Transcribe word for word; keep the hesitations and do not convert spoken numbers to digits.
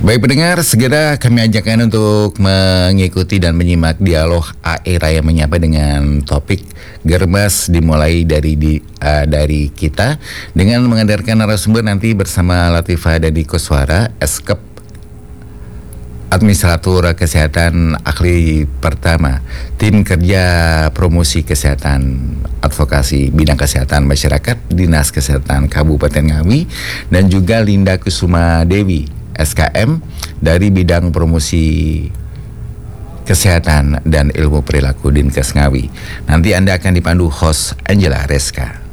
Baik pendengar, segera kami ajakkan untuk mengikuti dan menyimak dialog A E Raya Menyapa dengan topik Gerbas dimulai dari di, uh, dari kita dengan menghadirkan narasumber nanti bersama Latifah Dadi Koswara, Eskep Administratur Kesehatan Ahli Pertama, Tim Kerja Promosi Kesehatan Advokasi Bidang Kesehatan Masyarakat Dinas Kesehatan Kabupaten Ngawi, dan juga Linda Kusuma Dewi, S K M dari Bidang Promosi Kesehatan dan Ilmu Perilaku Dinkes Ngawi. Nanti Anda akan dipandu host Angela Reska.